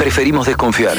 preferimos desconfiar.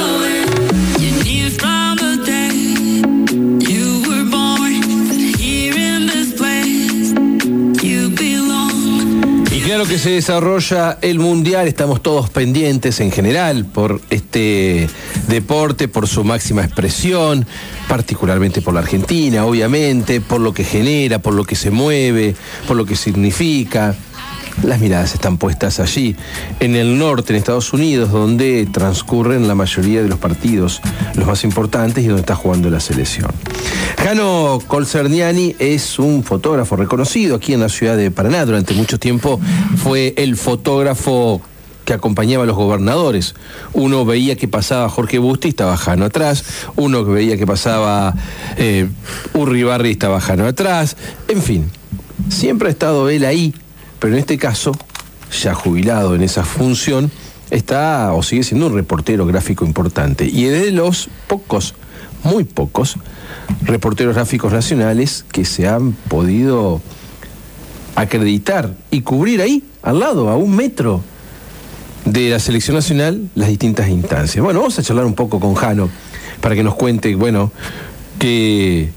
Claro que se desarrolla el Mundial, estamos todos pendientes en general por este deporte, por su máxima expresión, particularmente por la Argentina, obviamente, por lo que genera, por lo que se mueve, por lo que significa. Las miradas están puestas allí, en el norte, en Estados Unidos, donde transcurren la mayoría de los partidos, los más importantes, y donde está jugando la selección. Jano Colcerniani es un fotógrafo reconocido aquí en la ciudad de Paraná. Durante mucho tiempo fue el fotógrafo que acompañaba a los gobernadores. Uno veía que pasaba Jorge Busti y estaba Jano atrás. Uno que veía que pasaba Urribarri y estaba Jano atrás. En fin, siempre ha estado él ahí. Pero en este caso, ya jubilado en esa función, está o sigue siendo un reportero gráfico importante. Y es de los pocos, muy pocos, reporteros gráficos nacionales que se han podido acreditar y cubrir ahí, al lado, a 1 metro de la selección nacional, las distintas instancias. Bueno, vamos a charlar un poco con Jano para que nos cuente, bueno, qué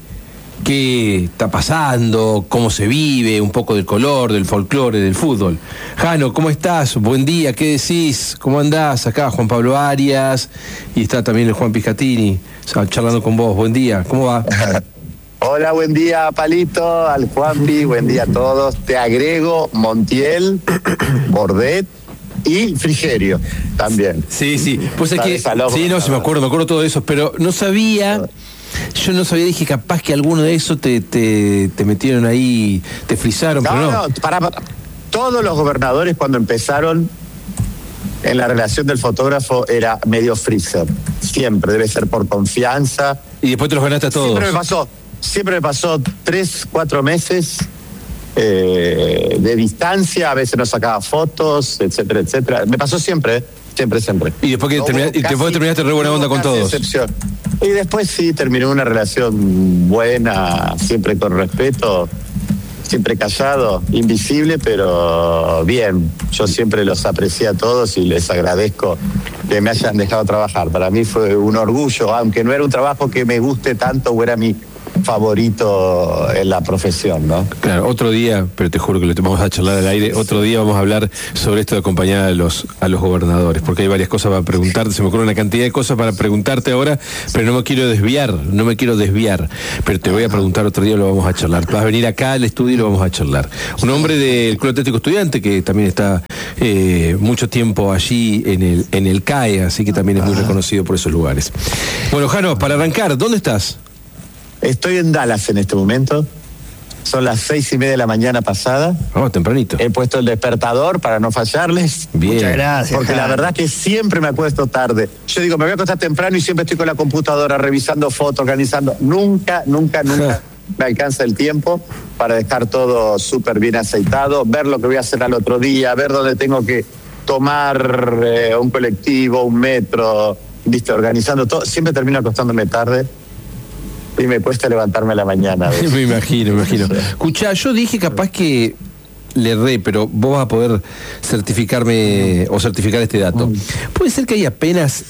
está pasando, cómo se vive, un poco del color, del folclore, del fútbol. Jano, ¿cómo estás? Buen día, ¿qué decís? ¿Cómo andás? Acá Juan Pablo Arias y está también el Juan Piscatini charlando con vos. Buen día, ¿cómo va? Hola, buen día, Palito, al Juanpi, buen día a todos. Te agrego Montiel, Bordet y Frigerio también. Sí, pues es que sí, no, sí, me acuerdo todo eso, pero no sabía. Yo no sabía, dije, capaz que alguno de esos te metieron ahí, te frisaron, pero no. Para. Todos los gobernadores cuando empezaron en la relación del fotógrafo era medio freezer. Siempre, debe ser por confianza. Y después te los ganaste a todos. Siempre me pasó 3, 4 meses de distancia, a veces no sacaba fotos, etcétera, etcétera. Me pasó siempre. Y después que terminaste re buena onda con todos. Excepción. Y después sí, terminó una relación buena, siempre con respeto, siempre callado, invisible, pero bien. Yo siempre los aprecié a todos y les agradezco que me hayan dejado trabajar. Para mí fue un orgullo, aunque no era un trabajo que me guste tanto o era mi favorito en la profesión, ¿no? Claro, otro día, pero te juro que lo vamos a charlar al aire, otro día vamos a hablar sobre esto de acompañar a los gobernadores, porque hay varias cosas para preguntarte, se me ocurre una cantidad de cosas para preguntarte ahora, pero no me quiero desviar, pero te voy a preguntar otro día, lo vamos a charlar. Vas a venir acá al estudio y lo vamos a charlar. Un hombre del Club Atlético Estudiante, que también está mucho tiempo allí en el CAE, así que también es muy reconocido por esos lugares. Bueno, Jano, para arrancar, ¿dónde estás? Estoy en Dallas en este momento. Son las 6:30 de la mañana pasada. Tempranito. He puesto el despertador para no fallarles. Bien. Muchas gracias. Porque la verdad que siempre me acuesto tarde. Yo digo, me voy a acostar temprano y siempre estoy con la computadora revisando fotos, organizando. Nunca me alcanza el tiempo para dejar todo súper bien aceitado, ver lo que voy a hacer al otro día, ver dónde tengo que tomar un colectivo, un metro, ¿viste? Organizando todo. Siempre termino acostándome tarde. Y me cuesta levantarme a la mañana. Me imagino. Escuchá, yo dije capaz que le erré, pero vos vas a poder certificarme o certificar este dato. ¿Puede ser que hay apenas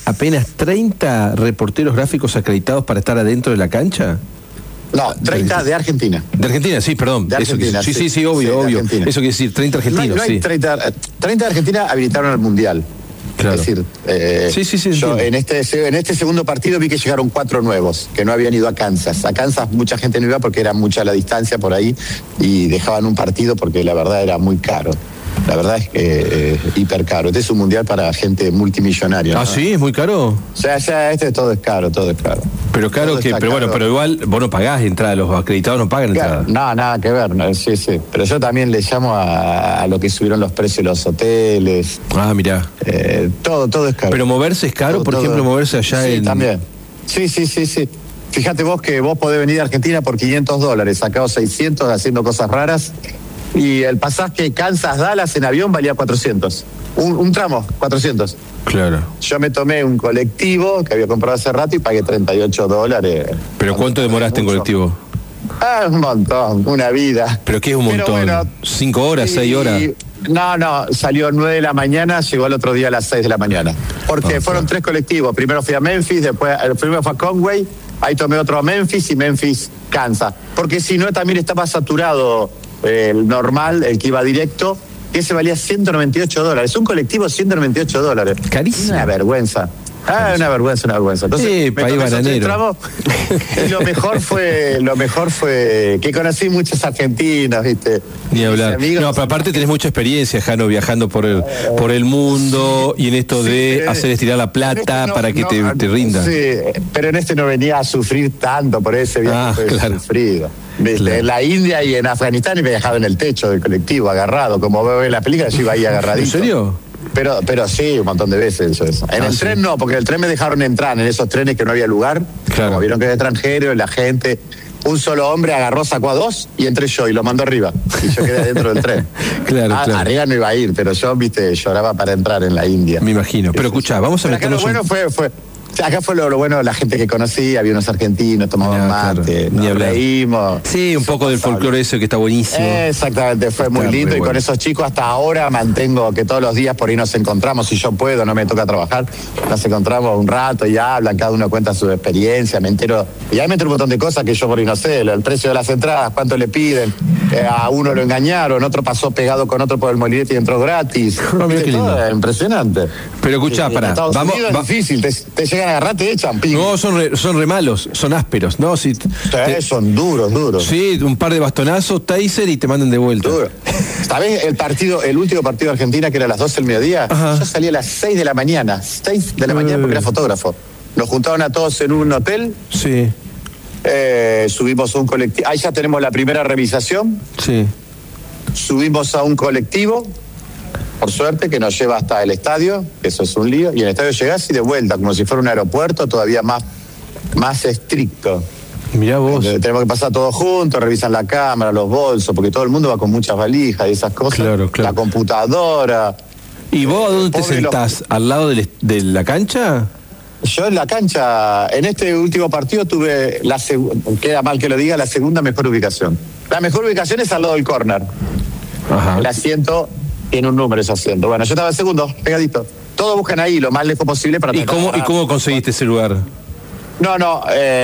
30 reporteros gráficos acreditados para estar adentro de la cancha? No, 30 de Argentina. De Argentina, sí, perdón. De Argentina, sí, obvio. Eso quiere decir 30 argentinos. No hay 30 de Argentina habilitaron al Mundial. Claro. Es decir, sí, yo en este segundo partido vi que llegaron 4 nuevos que no habían ido a Kansas. A Kansas mucha gente no iba porque era mucha la distancia por ahí y dejaban un partido porque la verdad era muy caro. La verdad es que hiper caro. Este es un mundial para gente multimillonaria, ¿no? Ah, sí, es muy caro. O sea, todo es caro. Pero caro que, pero bueno, pero igual vos no pagás entrada, los acreditados no pagan entrada. No, nada que ver, no, sí. Pero yo también le llamo a lo que subieron los precios de los hoteles. Ah, mirá. Todo es caro. Pero moverse es caro, por ejemplo, moverse allá sí, también. Sí. Fíjate vos que vos podés venir a Argentina por $500, sacados 600 haciendo cosas raras. Y el pasaje Kansas-Dallas en avión valía 400. Un tramo, 400. Claro. Yo me tomé un colectivo que había comprado hace rato y pagué $38. ¿Pero cuánto demoraste en colectivo? Un montón, una vida. ¿Pero qué es un montón? Bueno, ¿5 horas, 6 horas? No, salió 9 de la mañana, llegó el otro día a las 6 de la mañana. Porque fueron 3 colectivos. Primero fui a Memphis, después el primero fue a Conway, ahí tomé otro a Memphis y Memphis, Kansas. Porque si no, también estaba saturado el normal, el que iba directo, que ese valía $198. Un colectivo $198. Carísimo. Una vergüenza. Una vergüenza. Entonces, sí, país bananero. Y lo mejor fue que conocí muchos argentinos, ¿viste? Ni hablar. No, pero aparte tenés mucha experiencia, Jano, viajando por el mundo y en esto de hacer estirar la plata para que te rinda. Sí, pero en este no venía a sufrir tanto por ese viaje. Claro. Sufrido. Claro. En la India y en Afganistán y me dejaba en el techo del colectivo, agarrado. Como veo en la película, yo iba ahí agarradito. ¿En serio? Pero sí, un montón de veces eso. En el tren no, porque el tren me dejaron entrar en esos trenes que no había lugar. Claro. Como vieron que era extranjero, la gente, un solo hombre agarró, sacó a 2 y entré yo y lo mandó arriba. Y yo quedé dentro del tren. Claro. Arriba no iba a ir, pero yo, lloraba para entrar en la India. Me imagino. Pero escuchá, vamos a meternos... Acá lo bueno fue acá fue lo bueno, la gente que conocí, había unos argentinos, tomaban mate, nos reímos. Sí, un poco del folclore eso que está buenísimo. Exactamente, fue muy lindo y con esos chicos hasta ahora mantengo que todos los días por ahí nos encontramos, si yo puedo, no me toca trabajar, nos encontramos un rato y hablan, cada uno cuenta su experiencia, me entero un montón de cosas que yo por ahí no sé, el precio de las entradas, cuánto le piden, a uno lo engañaron, otro pasó pegado con otro por el molinete y entró gratis. Mira qué lindo. Impresionante. Pero escuchá, pará. Vamos, es difícil, te llegan a agarrar, te echan ping. No, son re malos, son ásperos, ¿no? Son duros. Sí, un par de bastonazos, taser y te mandan de vuelta. Duro. ¿Sabés el último partido de Argentina que era a las 12 del mediodía? Ajá. Yo salí a las 6 de la mañana. 6 de la mañana porque era fotógrafo. Nos juntaron a todos en un hotel. Sí. Subimos a un colectivo. Ahí ya tenemos la primera revisación. Sí. Subimos a un colectivo, por suerte, que nos lleva hasta el estadio, eso es un lío, y en el estadio llegás y de vuelta, como si fuera un aeropuerto todavía más estricto. Mirá vos. Tenemos que pasar todos juntos, revisan la cámara, los bolsos, porque todo el mundo va con muchas valijas y esas cosas. Claro. La computadora. ¿Y vos a dónde te sentás? ¿Al lado de la cancha? Yo en la cancha, en este último partido tuve, queda mal que lo diga, la segunda mejor ubicación. La mejor ubicación es al lado del córner. Ajá. El asiento tiene un número ese asiento. Bueno, yo estaba el segundo, pegadito. Todos buscan ahí lo más lejos posible para... ¿Y cómo conseguiste ese lugar? No,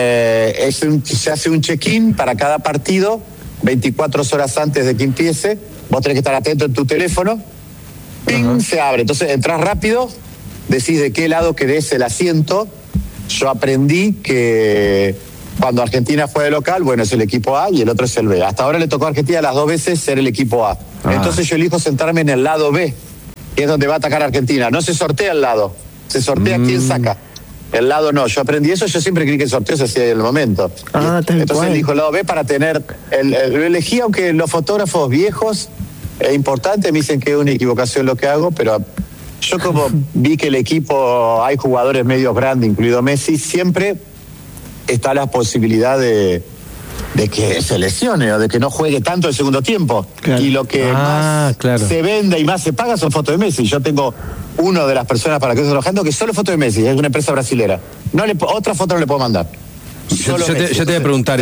se hace un check-in para cada partido, 24 horas antes de que empiece. Vos tenés que estar atento en tu teléfono. ¡Ping! Se abre. Entonces entras rápido, decís de qué lado querés el asiento. Yo aprendí que cuando Argentina fue de local, bueno, es el equipo A y el otro es el B. Hasta ahora le tocó a Argentina las 2 veces ser el equipo A. Entonces yo elijo sentarme en el lado B, que es donde va a atacar Argentina. No se sortea el lado, se sortea quién saca. El lado no, yo aprendí eso, yo siempre creí que el sorteo se hacía en el momento. Entonces elijo el lado B para tener, lo elegí, aunque los fotógrafos viejos, es importante, me dicen que es una equivocación lo que hago, pero yo como vi que el equipo, hay jugadores medios grandes, incluido Messi, siempre está la posibilidad de que se lesione o de que no juegue tanto el segundo tiempo. Claro. Y lo que más se vende y más se paga son fotos de Messi. Yo tengo uno de las personas para que estoy trabajando que solo fotos de Messi, es una empresa brasilera. Otra foto no le puedo mandar. Ya te voy a preguntar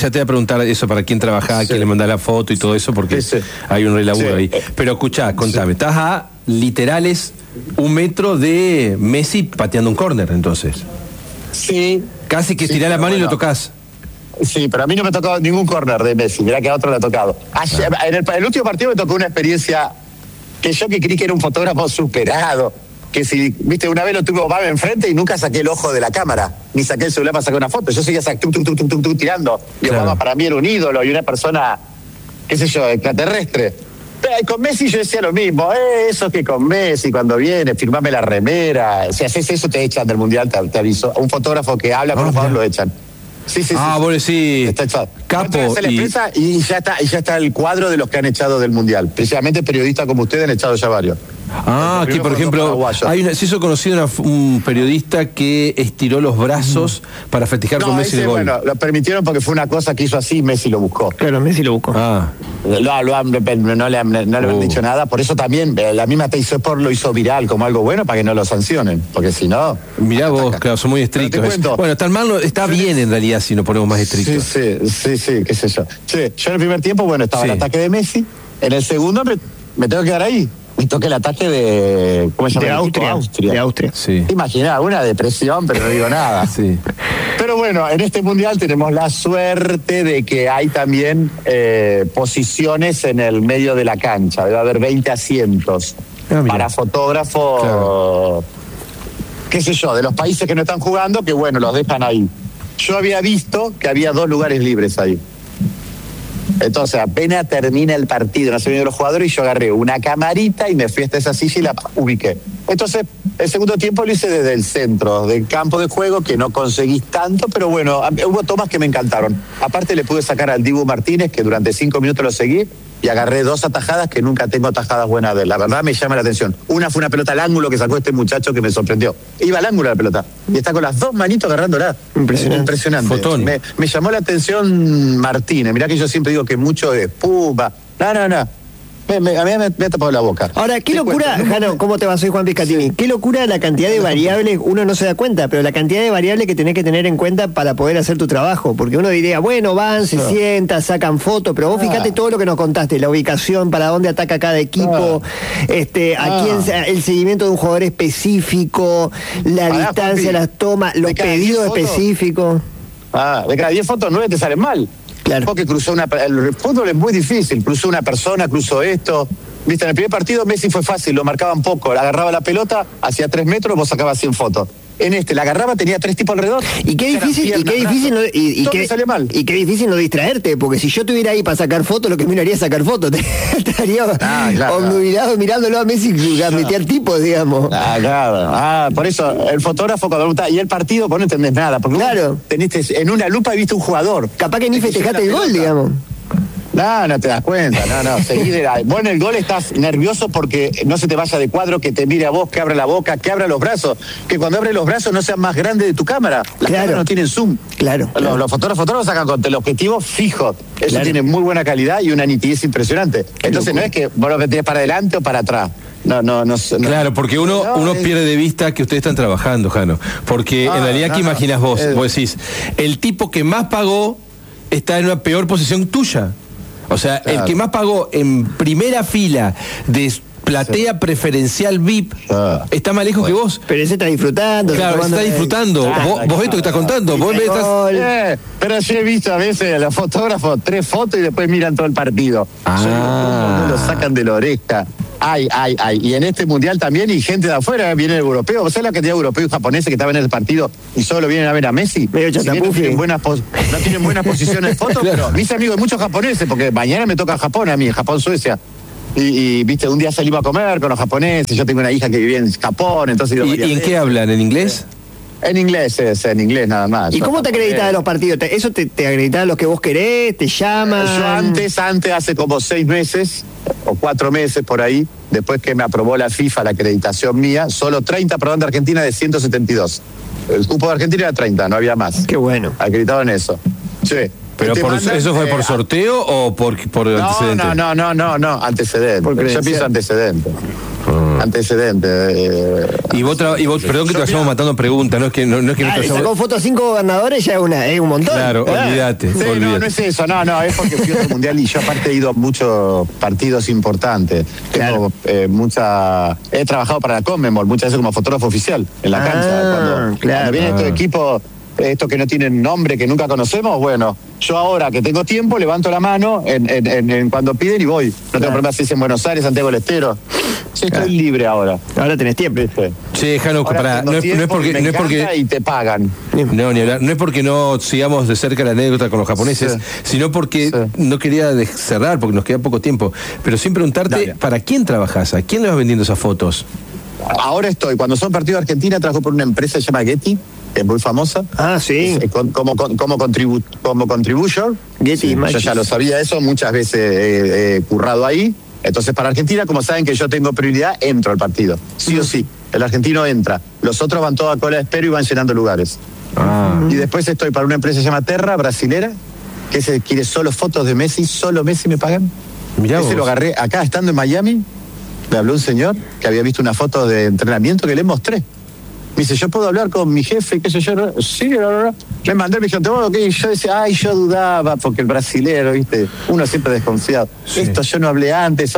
eso para quién trabajaba, quién le manda la foto y todo eso, porque hay un relaburo ahí. Pero escuchá, contame, estás a literales 1 metro de Messi pateando un córner, entonces. Sí. Casi que estirás la mano y lo tocas. Sí, pero a mí no me ha tocado ningún córner de Messi, mirá que a otro le ha tocado. En el último partido me tocó una experiencia que yo que creí que era un fotógrafo superado, que si, viste, una vez lo tuve Obama enfrente y nunca saqué el ojo de la cámara, ni saqué el celular para sacar una foto, yo seguía tirando, y Obama para mí era un ídolo y una persona, qué sé yo, extraterrestre. Pero con Messi yo decía lo mismo, eso que con Messi cuando viene, firmame la remera, si haces eso te echan del Mundial, te aviso. Un fotógrafo que habla con los jugadores lo echan. Sí. Vos decís, está echado. capo. Y ya está el cuadro de los que han echado del Mundial. Precisamente periodistas como ustedes han echado ya varios. Que por ejemplo, se hizo conocido un periodista que estiró los brazos para festejar con Messi el gol. Bueno, lo permitieron porque fue una cosa que hizo así y Messi lo buscó. Claro, Messi lo buscó. No le han dicho nada. Por eso también la misma Teis Sport lo hizo viral como algo bueno para que no lo sancionen. Porque si no... Mirá vos, claro, son muy estrictos. Bueno, tan mal está bien en realidad si nos ponemos más estrictos. Sí, qué sé yo. Sí, yo en el primer tiempo, estaba el ataque de Messi. En el segundo me tengo que quedar ahí. Me toca el ataque de... ¿Cómo se llama? De Austria. Sí. Imaginá, una depresión, pero no digo nada. Sí. Pero bueno, en este mundial tenemos la suerte de que hay también posiciones en el medio de la cancha. Debe haber 20 asientos para fotógrafos, claro, qué sé yo, de los países que no están jugando, que bueno, los dejan ahí. Yo había visto que había 2 lugares libres ahí. Entonces, apenas termina el partido, no se vienen los jugadores, y yo agarré una camarita y me fui hasta esa silla y la ubiqué. Entonces, el segundo tiempo lo hice desde el centro del campo de juego, que no conseguí tanto, pero bueno, hubo tomas que me encantaron. Aparte le pude sacar al Dibu Martínez, que durante 5 minutos lo seguí, y agarré 2 atajadas que nunca tengo atajadas buenas de él. La verdad me llama la atención. Una fue una pelota al ángulo que sacó este muchacho que me sorprendió. Iba al ángulo la pelota y está con las 2 manitos agarrándola. Impresionante. Fotón. Me llamó la atención Martínez. Mirá que yo siempre digo que mucho de espuma. No. A mí me ha tapado la boca. Ahora, qué locura, Jano, ¿cómo te va? Soy Juan Piscatini. Sí. Qué locura la cantidad de variables, uno no se da cuenta, pero la cantidad de variables que tenés que tener en cuenta para poder hacer tu trabajo. Porque uno diría, bueno, van, se sientan, sacan fotos, pero vos fíjate todo lo que nos contaste, la ubicación, para dónde ataca cada equipo, a quién, el seguimiento de un jugador específico, la distancia, las tomas, los pedidos específicos. De cada 10 fotos, 9 te salen mal. Claro. Porque cruzó el fútbol es muy difícil, cruzó una persona, cruzó esto. Viste, en el primer partido Messi fue fácil, lo marcaban poco, le agarraba la pelota, hacía 3 metros, vos sacabas 100 fotos. En la agarraba, tenía 3 tipos alrededor. Y qué difícil, y qué difícil no distraerte, porque si yo estuviera ahí para sacar fotos, lo que me haría es sacar fotos. Estaría obnubilado mirándolo a Messi a meter tipos, digamos. Claro. Por eso, el fotógrafo cuando pregunta, y el partido, vos no entendés nada, porque vos teniste en una lupa y viste un jugador. Capaz que ni festejaste el gol, digamos. No te das cuenta, seguí vos en el gol estás nervioso porque no se te vaya de cuadro, que te mire a vos, que abra la boca, que abra los brazos, que cuando abre los brazos no sean más grandes de tu cámara. Las cámaras no tienen zoom. Claro. Los fotógrafos sacan con teleobjetivos fijos. Eso tiene muy buena calidad y una nitidez impresionante. Entonces no es que vos lo metés para adelante o para atrás. No. Claro, porque uno pierde de vista que ustedes están trabajando, Jano. Porque en realidad, ¿qué imaginas vos? Vos decís, el tipo que más pagó está en una peor posición tuya. O sea, el que más pagó en primera fila de platea preferencial VIP está más lejos que vos. Pero ese está disfrutando. Claro, está disfrutando. Vos esto que estás contando. Vos pero yo he visto a veces a los fotógrafos 3 fotos y después miran todo el partido. No lo sacan de la oreja. Ay. Y en este mundial también, y gente de afuera, viene el europeo. ¿Vos sabés la cantidad de europeos y japoneses que estaban en el partido y solo vienen a ver a Messi? Medio no tienen buenas posiciones de fotos, pero mis amigos, muchos japoneses, porque mañana me toca Japón a mí, Japón-Suecia. Y viste, un día salimos a comer con los japoneses, yo tengo una hija que vivía en Japón, entonces... ¿Y en qué hablan? ¿En inglés? En inglés nada más. ¿Y cómo te acreditas de los partidos? ¿Eso te acreditas los que vos querés? ¿Te llaman? Yo antes, hace como 6 meses o 4 meses por ahí, después que me aprobó la FIFA la acreditación mía, solo 30 de Argentina de 172. El cupo de Argentina era 30, no había más. Qué bueno. Acreditado en eso. Sí. ¿Pero eso fue por sorteo o por antecedente? No, antecedente. Yo pienso antecedente. Y vos, perdón que te vayamos matando preguntas, no es que no te sacó fotos a 5 gobernadores, ya es un montón. Claro, olvídate. Sí, no es eso, es porque fui a otro mundial y yo aparte he ido a muchos partidos importantes. Tengo he trabajado para la Conmebol muchas veces como fotógrafo oficial en la cancha. Cuando viene este equipo, estos que no tienen nombre, que nunca conocemos, bueno, yo ahora que tengo tiempo levanto la mano en cuando piden y voy. No tengo problema si es en Buenos Aires, Santiago del Estero. Sí, estoy libre ahora. Ahora tenés tiempo. Sí, Jano, no es porque y te pagan. No, ni hablar. No es porque no sigamos de cerca la anécdota con los japoneses, sino porque no quería cerrar, porque nos queda poco tiempo. Pero sin preguntarte, ¿para quién trabajás? ¿A quién le vas vendiendo esas fotos? Ahora cuando son partidos de Argentina, trabajo por una empresa que se llama Getty, que es muy famosa. Sí. Como contributor. Getty Images. Yo ya lo sabía eso, muchas veces he currado ahí. Entonces, para Argentina, como saben que yo tengo prioridad, entro al partido. Sí o sí. El argentino entra. Los otros van toda a cola de espero y van llenando lugares. Y después estoy para una empresa que se llama Terra, brasilera, que quiere solo fotos de Messi, solo Messi me pagan. Mirá Ese vos. lo agarré acá, estando en Miami. Me habló un señor que había visto una foto de entrenamiento que le mostré. Me dice, ¿yo puedo hablar con mi jefe? ¿Qué sé yo? Sí, me mandé, me dijo, okay. Yo decía, yo dudaba, porque el brasilero, ¿viste? Uno siempre desconfiado. Esto yo no hablé antes, ahora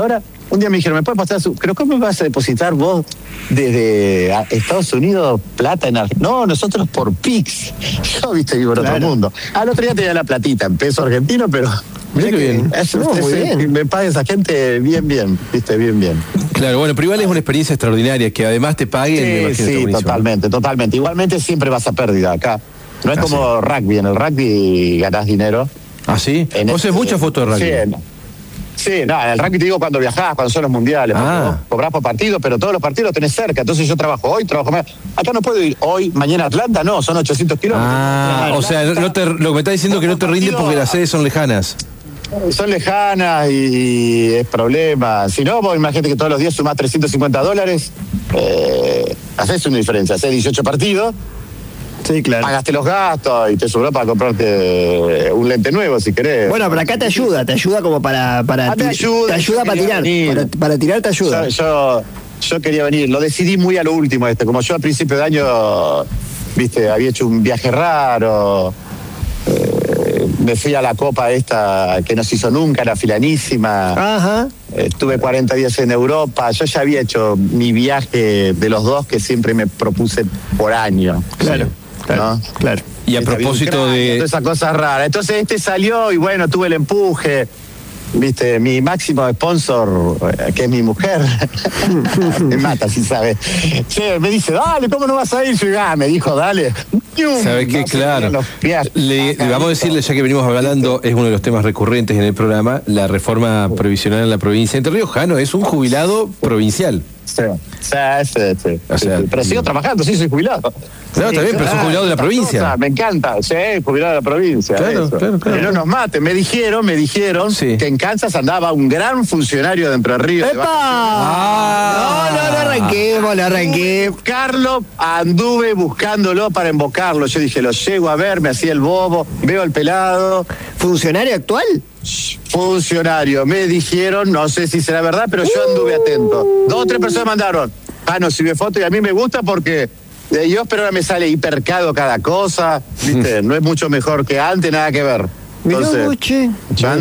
Un día me dijeron, ¿me puedes pasar pero cómo me vas a depositar vos desde Estados Unidos plata en Argentina? No, nosotros por Pix. Yo, viste, vivo en otro mundo. Al otro día tenía la platita en peso argentino, pero... Mirá que bien. Muy bien. Me paga esa gente bien, viste, bien. Claro, bueno, pero igual es una experiencia extraordinaria, que además te paguen, me imagino, Sí, buenísimo. totalmente. Igualmente siempre vas a pérdida acá. No es como rugby, en el rugby ganás dinero. ¿Ah, sí? Vos haces muchas fotos de rugby. Sí, en el rugby te digo cuando viajás, cuando son los mundiales. Vos cobrás por partido, pero todos los partidos los tenés cerca. Entonces yo trabajo hoy, trabajo más. Acá no puedo ir hoy, mañana a Atlanta, no, son 800 kilómetros. O sea, lo que me estás diciendo es que no te rinde porque las sedes son lejanas. Son lejanas y es problema. Si no, vos imagínate que todos los días sumás $350, haces una diferencia. Haces 18 partidos, Sí, claro. pagaste los gastos y te sobró para comprarte un lente nuevo si querés. Bueno, pero acá te ayuda como para te ayuda para tirar. Para tirar te ayuda. Yo quería venir, lo decidí muy a lo último como yo a principio de año, viste, había hecho un viaje raro. Me fui a la copa esta que no se hizo nunca, la filanísima. Ajá. Estuve 40 días en Europa. Yo ya había hecho mi viaje de los dos que siempre me propuse por año. Claro. Y a propósito de... Todas esas cosas raras. Entonces este salió y bueno, tuve el empuje. Viste, mi máximo sponsor, que es mi mujer, me mata, si sabes. Sí, me dice, dale, ¿cómo no vas a ir? Yo me dijo, dale. ¿Sabes qué? Claro. Le vamos a decirle, ya que venimos hablando, es uno de los temas recurrentes en el programa, la reforma previsional en la provincia de Entre Ríos. Jano es un jubilado provincial. Sí. O sea, pero sigo trabajando, sí, soy jubilado. Claro, está bien, pero sos jubilado de la provincia. Me encanta, sí, jubilado de la provincia. Claro. Que no nos maten. Me dijeron Sí. que en Kansas andaba un gran funcionario de Entre Ríos. ¡Epa! No arranqué. Carlos, anduve buscándolo para invocarlo. Yo dije, lo llego a ver, me hacía el bobo, veo al pelado. ¿Funcionario actual? Funcionario, me dijeron, no sé si será verdad, pero yo anduve atento. 2 o 3 personas mandaron. No, si ve foto y a mí me gusta porque yo, pero ahora me sale hipercado cada cosa, ¿viste? No es mucho mejor que antes, nada que ver. Entonces,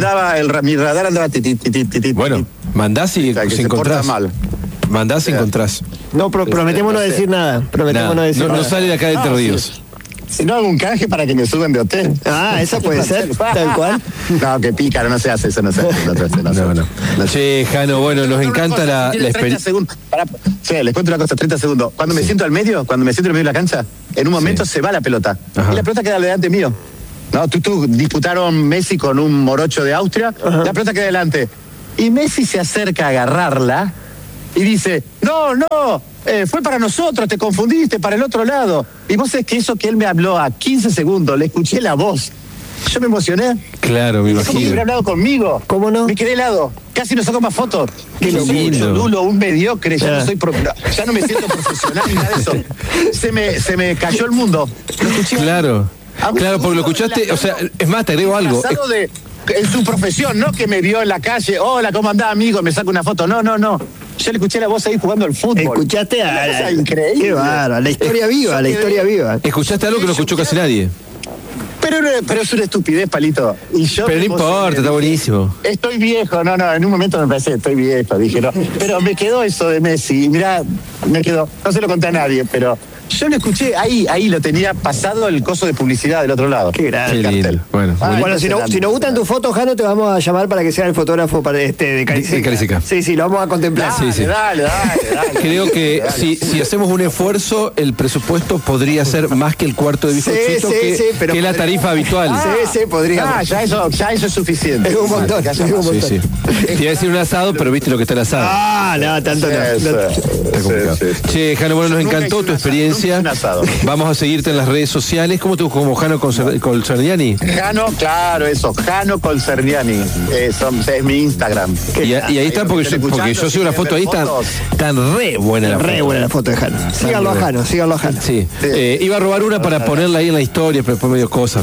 mi radar andaba Bueno, mandás y se encontrás. mal. Mandás y encontrás. No, prometemos no decir nada. No sale de acá de Entre Ríos. Si no, hago un canje para que me suben de hotel. Esa puede ser, tal cual. No, que pícaro, no se hace eso, no se hace. No. Che, Jano, bueno, nos encanta la experiencia. Les cuento una cosa, 30 segundos. Cuando me siento al medio, de la cancha, en un momento se va la pelota. Ajá. Y la pelota queda delante mío. No, tú disputaron Messi con un morocho de Austria, la pelota queda delante. Y Messi se acerca a agarrarla y dice, no, fue para nosotros, te confundiste, para el otro lado. Y vos sabés que eso que él me habló a 15 segundos, le escuché la voz. Yo me emocioné. Claro, me imagino. ¿Cómo que hubiera hablado conmigo? ¿Cómo no? Me quedé helado. Casi no saco más fotos. Qué Yo soy un lindo. cholulo, un mediocre, ya no me siento profesional ni nada de eso. Se me cayó el mundo. Lo escuché. Claro, porque lo escuchaste, o sea, es más, te agrego algo. En su profesión, no que me vio en la calle, hola, ¿cómo andás, amigo? Me saco una foto. No. Yo le escuché la voz ahí jugando al fútbol. ¿Escuchaste increíble. Qué bárbaro, la historia viva. Escuchaste algo que no escuchó casi nadie. Pero es una estupidez, Palito. Pero no importa, está buenísimo. Estoy viejo, en un momento me parece, estoy viejo, dije, no. Pero me quedó eso de Messi, mirá, me quedó, no se lo conté a nadie, pero yo lo escuché, ahí lo tenía pasado el coso de publicidad del otro lado. Qué grande. Qué lindo. Bueno, si nos gustan tus fotos, Jano, te vamos a llamar para que sea el fotógrafo de Cariseca. Sí, lo vamos a contemplar. Dale. Creo que si hacemos un esfuerzo, el presupuesto podría ser más que el cuarto de bizcochito, que la tarifa habitual. Sí, podría. Ya eso es suficiente. Es un montón. Sí. Te iba a decir un asado, pero viste lo que está el asado. No, tanto no. Está complicado. Che, Jano, bueno, nos encantó tu experiencia. Vamos a seguirte en las redes sociales. ¿Cómo te busco? ¿Como Jano Colcerniani? Jano, claro, eso. Jano Colcerniani. Es mi Instagram. Y ahí está, porque yo sigo la foto ahí, tan re buena la foto. Buena la foto de Jano. Síganlo a Jano. Sí. Iba a robar una para ponerla ahí en la historia, pero después me dio cosas.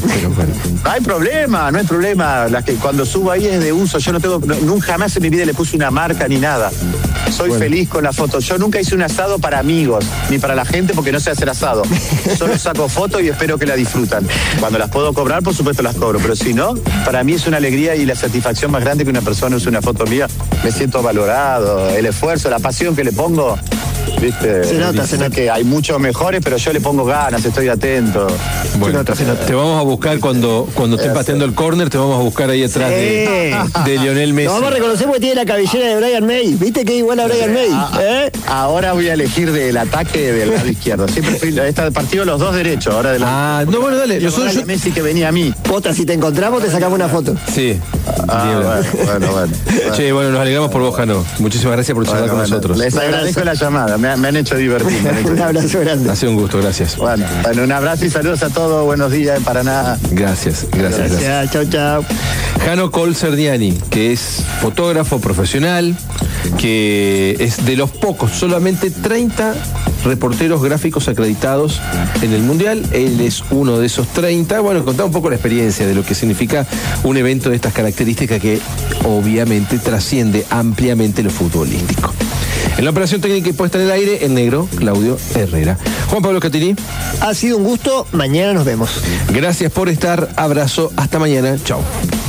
Pero bueno. No hay problema, no hay problema. Las que cuando subo ahí es de uso. Yo nunca jamás en mi vida le puse una marca ni nada. Soy feliz con la foto. Yo nunca hice un asado para amigos, ni para la gente, porque no sé hacer asado. Solo saco fotos y espero que la disfrutan. Cuando las puedo cobrar, por supuesto las cobro. Pero si no, para mí es una alegría y la satisfacción más grande que una persona use una foto mía. Me siento valorado, el esfuerzo, la pasión que le pongo. ¿Viste? Se nota. Que hay muchos mejores, pero yo le pongo ganas, estoy atento. Bueno, te vamos a buscar cuando estés pateando el córner, te vamos a buscar ahí atrás de Lionel Messi. Lo vamos a reconocer porque tiene la cabellera de Brian May. ¿Viste que es igual a Brian May? Ahora voy a elegir del ataque del lado izquierdo. Siempre fui este partido los dos derechos. Ahora no, bueno, dale. Yo Messi que venía a mí. Pota, si te encontramos te sacamos una foto. Sí. Bueno. Che, bueno, nos alegramos por vos, Jano. Muchísimas gracias por charlar con nosotros. Les agradezco la llamada, me han hecho divertir. Un abrazo grande. Ha sido un gusto, gracias. Bueno, un abrazo y saludos a todos. Buenos días en Paraná. Gracias. Chau. Jano Colcerniani, que es fotógrafo profesional, que es de los pocos, solamente 30 reporteros gráficos acreditados en el Mundial. Él es uno de esos 30. Bueno, contaba un poco la experiencia de lo que significa un evento de estas características que obviamente trasciende ampliamente lo futbolístico. En la operación técnica y puesta en el aire, el negro Claudio Herrera. Juan Pablo Catini. Ha sido un gusto. Mañana nos vemos. Gracias por estar. Abrazo. Hasta mañana. Chao.